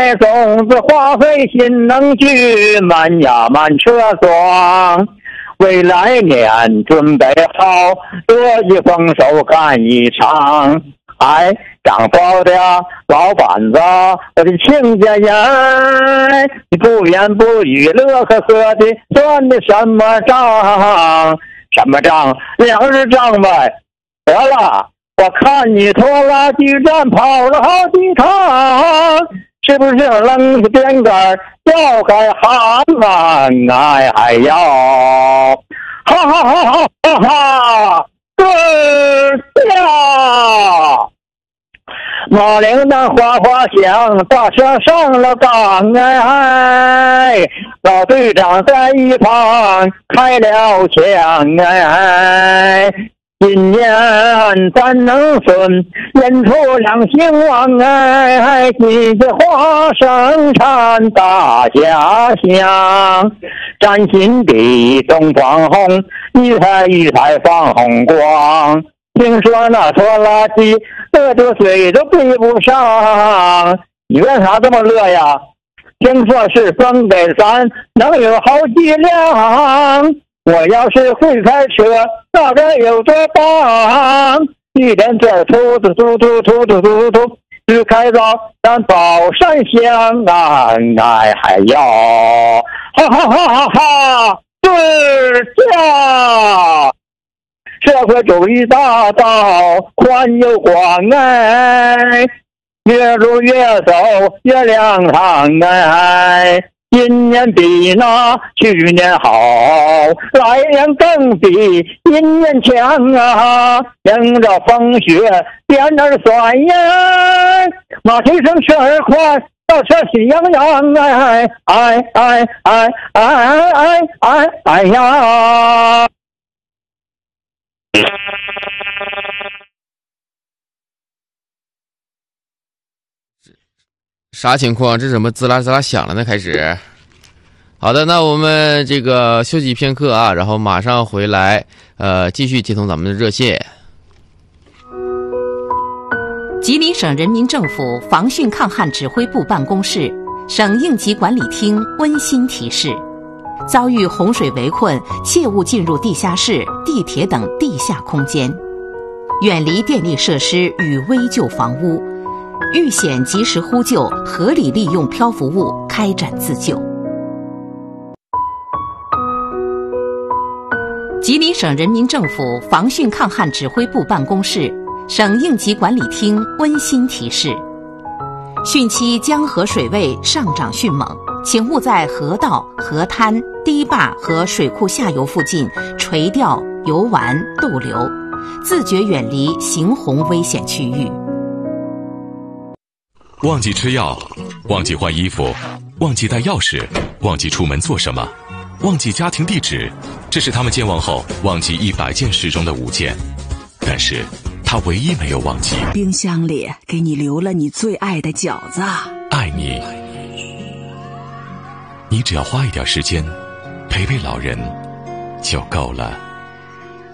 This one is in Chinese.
栽种子，花费心能去，满呀满车装。未来年准备好，得意丰收干一场。哎，张宝的老板子，我的亲家人，你不言不语，乐呵呵的算的什么账？什么账？粮食账呗。得了，我看你拖拉机站跑了好几趟，是不是扔下鞭杆要改行啊？哎还要，哈哈哈哈哈哈！对呀，马铃铛哗哗响，大车上了岗哎，老队长在一旁开了枪哎。今年咱能顺，人出两兴旺哎，金枝花生产大家乡，崭新的东方红，一台放红光。听说那拖拉机乐得水都比不上，你为啥这么乐呀？听说是分给咱能有好几辆，我要是会开车，大概有多棒！一连这突就开到咱宝山乡啊！哎还要，哈哈哈哈哈！对呀！社会主义大道宽又广哎，越路越走越亮堂哎。今年比那去年好，来年更比今年强啊！迎着风雪鞭儿酸呀，马蹄声车儿快，到车喜洋洋哎哎哎哎哎哎哎哎呀！ 啥情况？这怎么滋啦滋啦响了呢？开始。好的，那我们这个休息片刻啊，然后马上回来，继续接通咱们的热线。 吉林省人民政府防汛抗旱指挥部办公室、省应急管理厅温馨提示：遭遇洪水围困，切勿进入地下室、地铁等地下空间，远离电力设施与危旧房屋。遇险及时呼救，合理利用漂浮物开展自救。吉林省人民政府防汛抗旱指挥部办公室、省应急管理厅温馨提示：汛期江河水位上涨迅猛，请勿在河道、河滩、堤坝和水库下游附近垂钓、游玩、逗留，自觉远离行洪危险区域。 忘记吃药，忘记换衣服，忘记带钥匙，忘记出门做什么，忘记家庭地址，这是他们健忘后忘记100件事中的5件，但是他唯一没有忘记， 冰箱里给你留了你最爱的饺子。 爱你。你只要花一点时间陪陪老人就够了。